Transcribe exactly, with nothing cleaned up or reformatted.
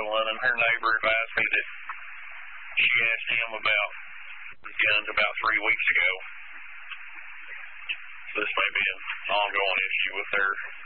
stolen, and her neighbor advised me that she asked him about guns about three weeks ago. So this may be an ongoing issue with her.